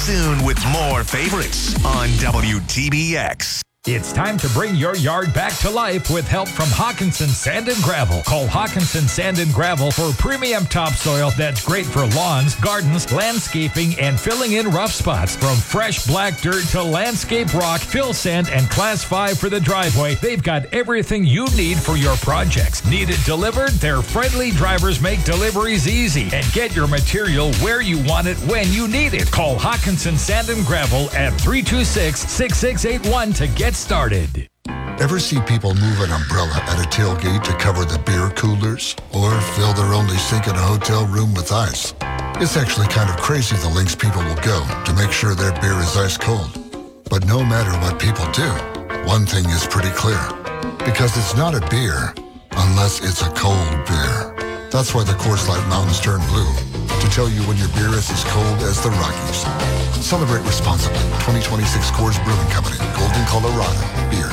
soon with more favorites on WTBX. It's time to bring your yard back to life with help from Hawkinson Sand and Gravel. Call Hawkinson Sand and Gravel for premium topsoil that's great for lawns, gardens, landscaping, and filling in rough spots. From fresh black dirt to landscape rock, fill sand, and Class 5 for the driveway, they've got everything you need for your projects. Need it delivered? Their friendly drivers make deliveries easy and get your material where you want it when you need it. Call Hawkinson Sand and Gravel at 326-6681 to get started. Ever see people move an umbrella at a tailgate to cover the beer coolers? Or fill their only sink in a hotel room with ice? It's actually kind of crazy the lengths people will go to make sure their beer is ice cold. But no matter what people do, one thing is pretty clear. Because it's not a beer unless it's a cold beer. That's why the Coors Light mountains turn blue. To tell you when your beer is as cold as the Rockies. Celebrate responsibly. 2026 Coors Brewing Company. Golden, Colorado. Beer.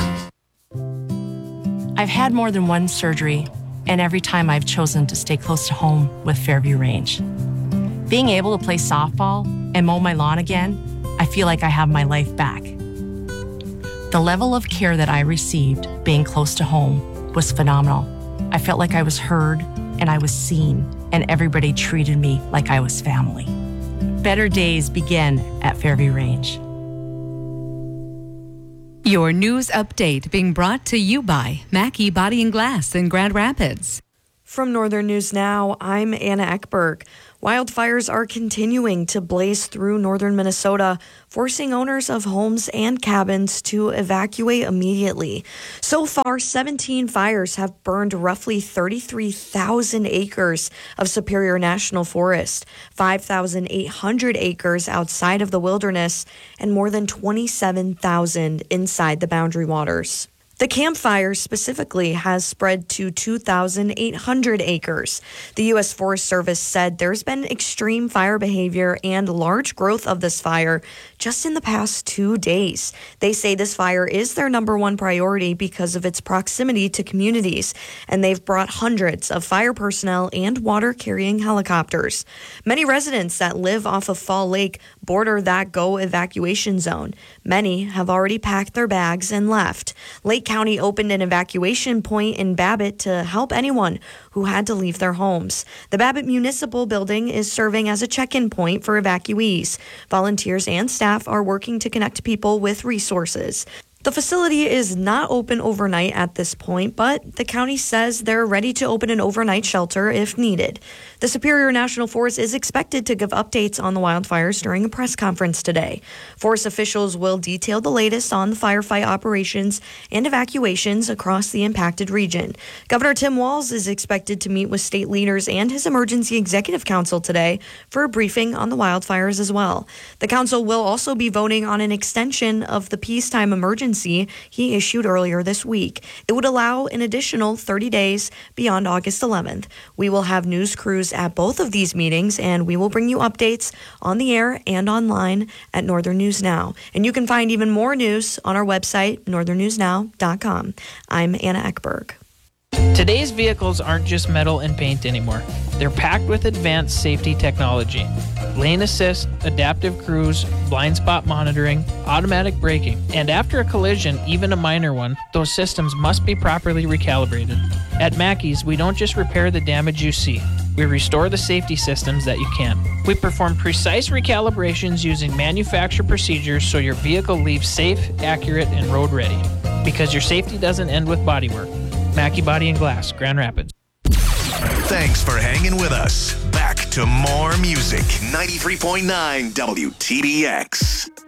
I've had more than one surgery, and every time I've chosen to stay close to home with Fairview Range. Being able to play softball and mow my lawn again, I feel like I have my life back. The level of care that I received being close to home was phenomenal. I felt like I was heard and I was seen, and everybody treated me like I was family. Better days begin at Fairview Range. Your news update being brought to you by Mackey Body and Glass in Grand Rapids. From Northern News Now, I'm Anna Ekberg. Wildfires are continuing to blaze through northern Minnesota, forcing owners of homes and cabins to evacuate immediately. So far, 17 fires have burned roughly 33,000 acres of Superior National Forest, 5,800 acres outside of the wilderness, and more than 27,000 inside the Boundary Waters. The Camp Fire specifically has spread to 2,800 acres. The U.S. Forest Service said there's been extreme fire behavior and large growth of this fire just in the past 2 days. They say this fire is their number one priority because of its proximity to communities, and they've brought hundreds of fire personnel and water-carrying helicopters. Many residents that live off of Fall Lake border that GO evacuation zone. Many have already packed their bags and left. Lake County opened an evacuation point in Babbitt to help anyone who had to leave their homes. The Babbitt Municipal Building is serving as a check-in point for evacuees. Volunteers and staff are working to connect people with resources. The facility is not open overnight at this point, but the county says they're ready to open an overnight shelter if needed. The Superior National Forest is expected to give updates on the wildfires during a press conference today. Forest officials will detail the latest on the firefight operations and evacuations across the impacted region. Governor Tim Walz is expected to meet with state leaders and his Emergency Executive Council today for a briefing on the wildfires as well. The council will also be voting on an extension of the peacetime emergency he issued earlier this week. It would allow an additional 30 days beyond August 11th. We will have news crews at both of these meetings, and we will bring you updates on the air and online at Northern News Now. And you can find even more news on our website, northernnewsnow.com. I'm Anna Ekberg. Today's vehicles aren't just metal and paint anymore. They're packed with advanced safety technology. Lane assist, adaptive cruise, blind spot monitoring, automatic braking, and after a collision, even a minor one, those systems must be properly recalibrated. At Mackey's, we don't just repair the damage you see. We restore the safety systems that you can't. We perform precise recalibrations using manufacturer procedures so your vehicle leaves safe, accurate, and road ready. Because your safety doesn't end with bodywork. Mackey Body and Glass, Grand Rapids. Thanks for hanging with us. Back to more music. 93.9 WTBX.